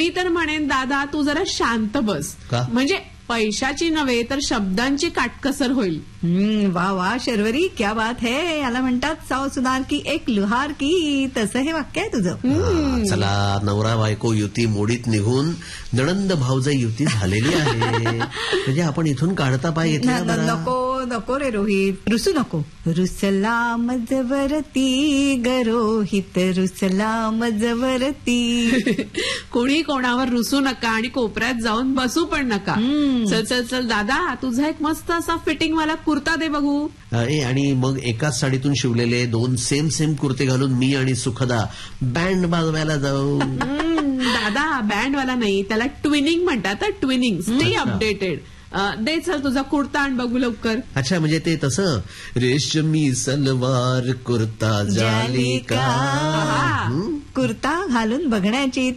मी तर म्हणेन दादा तू जरा शांत बस. का? म्हणजे पैशाची नव्हे तर शब्दांची काटकसर होईल. वा वा शर्वरी क्या बात है. याला म्हणतात साव सुनार की एक लुहार की. तसं हे वाक्य आहे तुझं. चला नवरा बायको युती मोडीत निघून नणंद भाऊजाई युती झालेली आहे. म्हणजे आपण इथून काढता पाय घेतला. नको नको रे रोहित, रुसू नको. रुसला मजवरती गरोहित, रुसला मजवरती. कोणी कोणावर रुसू नका आणि कोपऱ्यात जाऊन बसू पण नका. चल चल चल दादा तुझा एक मस्त असा फिटिंग वाला कुर्ता दे बघू. आणि मग एकाच साडीतून शिवलेले 2 सेम कुर्ते घालून मी आणि सुखदा बँड वाजवायला जाऊ. दादा बँड वाला नाही, त्याला ट्विनिंग म्हणतात. ट्विनिंग. Stay updated. दे चल तुझा कुर्ता आण बघू लवकर. अच्छा म्हणजे ते तसं रेशमी सलवार कुर्ता जाली का. कुर्ता घालून बघण्याची